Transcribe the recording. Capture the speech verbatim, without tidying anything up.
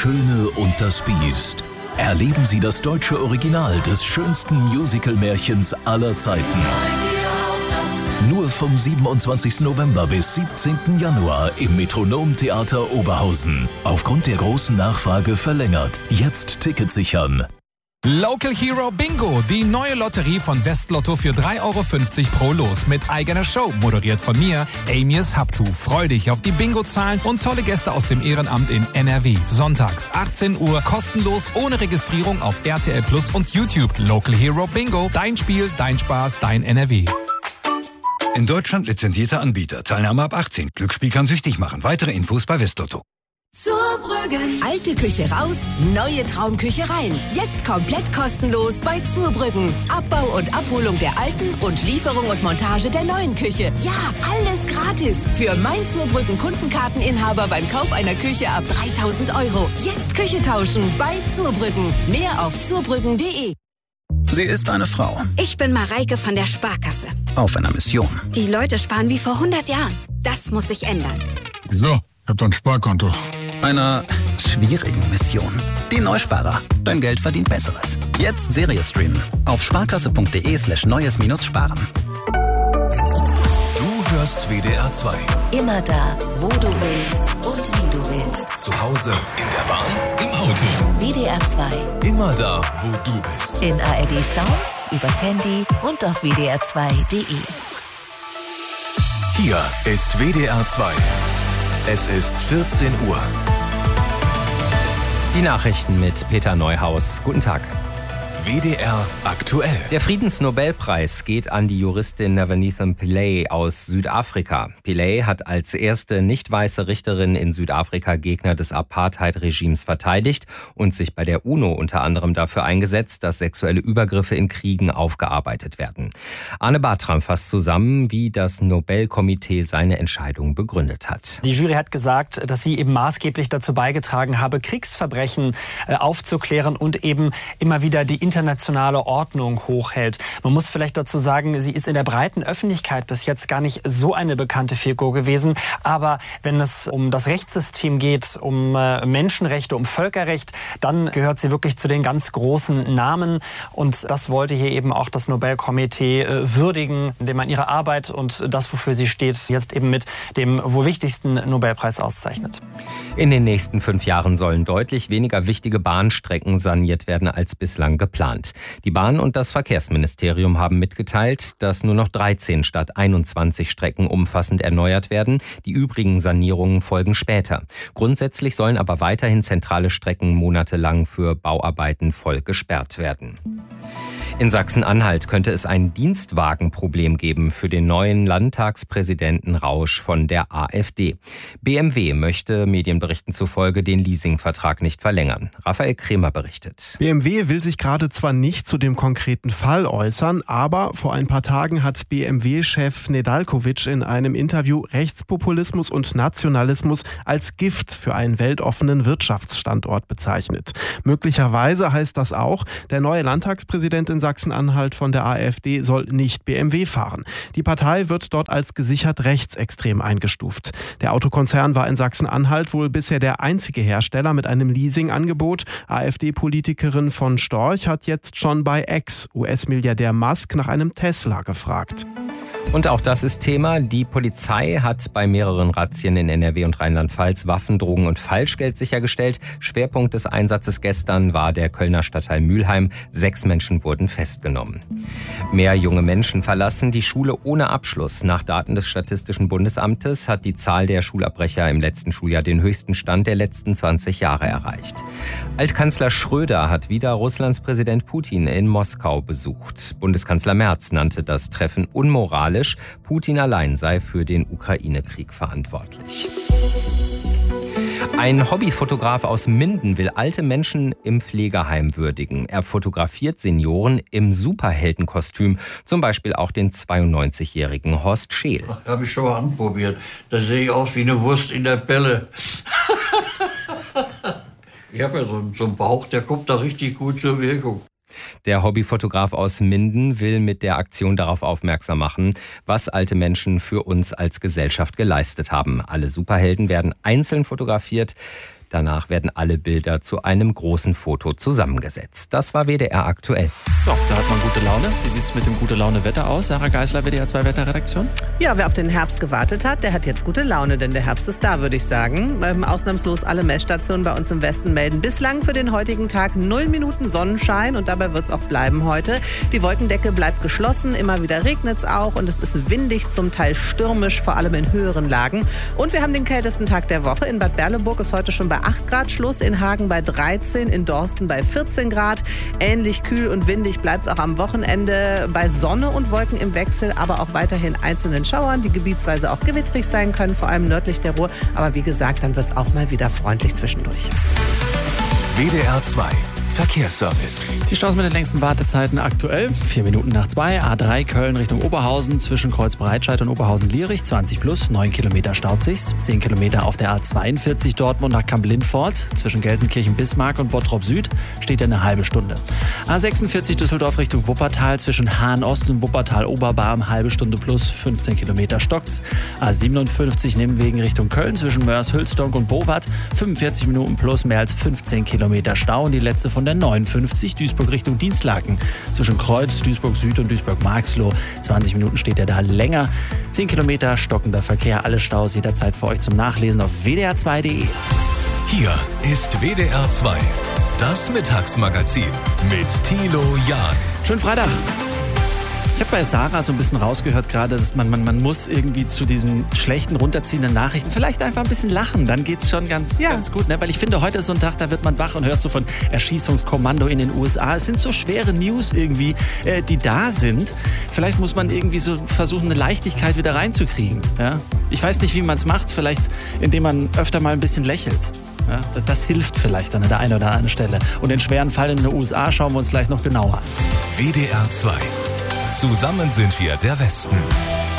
Schöne und das Biest. Erleben Sie das deutsche Original des schönsten Musical-Märchens aller Zeiten. Nur vom siebenundzwanzigsten November bis siebzehnten Januar im Metronom-Theater Oberhausen. Aufgrund der großen Nachfrage verlängert. Jetzt Tickets sichern. Local Hero Bingo, die neue Lotterie von Westlotto für drei Euro fünfzig pro Los mit eigener Show, moderiert von mir, Amias Haptu. Freu dich auf die Bingo-Zahlen und tolle Gäste aus dem Ehrenamt in N R W. Sonntags, achtzehn Uhr, kostenlos, ohne Registrierung auf R T L Plus und YouTube. Local Hero Bingo, dein Spiel, dein Spaß, dein N R W. In Deutschland lizenzierter Anbieter. Teilnahme ab achtzehn. Glücksspiel kann süchtig machen. Weitere Infos bei Westlotto. Zurbrüggen. Alte Küche raus, neue Traumküche rein. Jetzt komplett kostenlos bei Zurbrüggen. Abbau und Abholung der alten und Lieferung und Montage der neuen Küche. Ja, alles gratis. Für mein Zurbrüggen Kundenkarteninhaber beim Kauf einer Küche ab dreitausend Euro. Jetzt Küche tauschen bei Zurbrüggen. Mehr auf zurbrüggen punkt de. Sie ist eine Frau. Ich bin Mareike von der Sparkasse. Auf einer Mission. Die Leute sparen wie vor hundert Jahren. Das muss sich ändern. Wieso? Ich hab doch ein Sparkonto. Einer schwierigen Mission. Die Neusparer. Dein Geld verdient Besseres. Jetzt Serie streamen. Auf sparkasse punkt de slash neues minus sparen. Du hörst W D R zwei. Immer da, wo du willst und wie du willst. Zu Hause, in der Bahn, im Auto. W D R zwei. Immer da, wo du bist. In A R D Sounds, übers Handy und auf w d r zwei punkt de. Hier ist W D R zwei. Es ist vierzehn Uhr. Die Nachrichten mit Peter Neuhaus. Guten Tag. W D R aktuell. Der Friedensnobelpreis geht an die Juristin Navanitha Pillay aus Südafrika. Pillay hat als erste nicht weiße Richterin in Südafrika Gegner des Apartheid-Regimes verteidigt und sich bei der UNO unter anderem dafür eingesetzt, dass sexuelle Übergriffe in Kriegen aufgearbeitet werden. Arne Bartram fasst zusammen, wie das Nobelkomitee seine Entscheidung begründet hat. Die Jury hat gesagt, dass sie eben maßgeblich dazu beigetragen habe, Kriegsverbrechen aufzuklären und eben immer wieder die internationale Ordnung hochhält. Man muss vielleicht dazu sagen, sie ist in der breiten Öffentlichkeit bis jetzt gar nicht so eine bekannte Figur gewesen. Aber wenn es um das Rechtssystem geht, um Menschenrechte, um Völkerrecht, dann gehört sie wirklich zu den ganz großen Namen. Und das wollte hier eben auch das Nobelkomitee würdigen, indem man ihre Arbeit und das, wofür sie steht, jetzt eben mit dem wohl wichtigsten Nobelpreis auszeichnet. In den nächsten fünf Jahren sollen deutlich weniger wichtige Bahnstrecken saniert werden als bislang geplant. Die Bahn und das Verkehrsministerium haben mitgeteilt, dass nur noch dreizehn statt einundzwanzig Strecken umfassend erneuert werden. Die übrigen Sanierungen folgen später. Grundsätzlich sollen aber weiterhin zentrale Strecken monatelang für Bauarbeiten voll gesperrt werden. In Sachsen-Anhalt könnte es ein Dienstwagenproblem geben für den neuen Landtagspräsidenten Rausch von der AfD. B M W möchte Medienberichten zufolge den Leasingvertrag nicht verlängern. Raphael Kremer berichtet. B M W will sich gerade zwar nicht zu dem konkreten Fall äußern, aber vor ein paar Tagen hat B M W-Chef Nedalkovic in einem Interview Rechtspopulismus und Nationalismus als Gift für einen weltoffenen Wirtschaftsstandort bezeichnet. Möglicherweise heißt das auch, der neue Landtagspräsident in Sachsen-Anhalt von der AfD soll nicht B M W fahren. Die Partei wird dort als gesichert rechtsextrem eingestuft. Der Autokonzern war in Sachsen-Anhalt wohl bisher der einzige Hersteller mit einem Leasingangebot. AfD-Politikerin von Storch hat jetzt schon bei Ex-U S-Milliardär Musk nach einem Tesla gefragt. Und auch das ist Thema. Die Polizei hat bei mehreren Razzien in N R W und Rheinland-Pfalz Waffen, Drogen und Falschgeld sichergestellt. Schwerpunkt des Einsatzes gestern war der Kölner Stadtteil Mülheim. Sechs Menschen wurden festgenommen. Mehr junge Menschen verlassen die Schule ohne Abschluss. Nach Daten des Statistischen Bundesamtes hat die Zahl der Schulabbrecher im letzten Schuljahr den höchsten Stand der letzten zwanzig Jahre erreicht. Altkanzler Schröder hat wieder Russlands Präsident Putin in Moskau besucht. Bundeskanzler Merz nannte das Treffen unmoralisch. Putin allein sei für den Ukraine-Krieg verantwortlich. Ein Hobbyfotograf aus Minden will alte Menschen im Pflegeheim würdigen. Er fotografiert Senioren im Superheldenkostüm, zum Beispiel auch den zweiundneunzigjährigen Horst Scheel. Habe ich schon mal anprobiert. Da sehe ich aus wie eine Wurst in der Pelle. Ich habe ja so, so einen Bauch, der kommt da richtig gut zur Wirkung. Der Hobbyfotograf aus Minden will mit der Aktion darauf aufmerksam machen, was alte Menschen für uns als Gesellschaft geleistet haben. Alle Superhelden werden einzeln fotografiert. Danach werden alle Bilder zu einem großen Foto zusammengesetzt. Das war W D R aktuell. So, da hat man gute Laune. Wie sieht es mit dem gute Laune-Wetter aus? Sarah Geisler, W D R zwei Wetterredaktion. Ja, wer auf den Herbst gewartet hat, der hat jetzt gute Laune, denn der Herbst ist da, würde ich sagen. Ähm, ausnahmslos alle Messstationen bei uns im Westen melden bislang für den heutigen Tag null Minuten Sonnenschein und dabei wird es auch bleiben heute. Die Wolkendecke bleibt geschlossen, immer wieder regnet es auch und es ist windig, zum Teil stürmisch, vor allem in höheren Lagen. Und wir haben den kältesten Tag der Woche. In Bad Berleburg ist heute schon bei acht Grad Schluss, in Hagen bei dreizehn, in Dorsten bei vierzehn Grad. Ähnlich kühl und windig bleibt es auch am Wochenende bei Sonne und Wolken im Wechsel, aber auch weiterhin einzelnen Schauern, die gebietsweise auch gewittrig sein können, vor allem nördlich der Ruhr. Aber wie gesagt, dann wird es auch mal wieder freundlich zwischendurch. W D R zwei Verkehrsservice. Die Staus mit den längsten Wartezeiten aktuell. Vier Minuten nach zwei. A drei Köln Richtung Oberhausen zwischen Kreuzbreitscheid und Oberhausen-Lierich. zwanzig plus. neun Kilometer staut sich's. zehn Kilometer auf der A zweiundvierzig Dortmund nach Kamp-Lindfort. Zwischen Gelsenkirchen-Bismarck und Bottrop Süd steht eine halbe Stunde. A sechsundvierzig Düsseldorf Richtung Wuppertal zwischen Hahn-Ost und Wuppertal-Oberbarm. Halbe Stunde plus. fünfzehn Kilometer stockt's. A siebenundfünfzig Nimwegen Richtung Köln zwischen Mörs-Hülsdonk und Bowat. fünfundvierzig Minuten plus. Mehr als fünfzehn Kilometer Stau. Und die letzte von der neunundfünfzig Duisburg Richtung Dienstlaken. Zwischen Kreuz, Duisburg Süd und Duisburg-Marxloh. zwanzig Minuten steht er da länger. zehn Kilometer stockender Verkehr. Alle Staus jederzeit für euch zum Nachlesen auf w d r zwei punkt d e. Hier ist W D R zwei. Das Mittagsmagazin mit Thilo Jahn. Schönen Freitag. Ich habe bei Sarah so ein bisschen rausgehört gerade, dass man, man, man muss irgendwie zu diesen schlechten, runterziehenden Nachrichten vielleicht einfach ein bisschen lachen. Dann geht's schon ganz, ja. ganz gut. Ne? Weil ich finde, heute ist so ein Tag, da wird man wach und hört so von Erschießungskommando in den U S A. Es sind so schwere News irgendwie, äh, die da sind. Vielleicht muss man irgendwie so versuchen, eine Leichtigkeit wieder reinzukriegen. Ja? Ich weiß nicht, wie man es macht. Vielleicht, indem man öfter mal ein bisschen lächelt. Ja, das, das hilft vielleicht an der einen oder anderen Stelle. Und den schweren Fall in den U S A schauen wir uns gleich noch genauer an. W D R zwei. Zusammen sind wir der Westen.